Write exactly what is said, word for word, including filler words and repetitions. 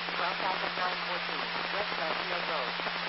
twelve thousand nine hundred fourteen, West Lafayette Road.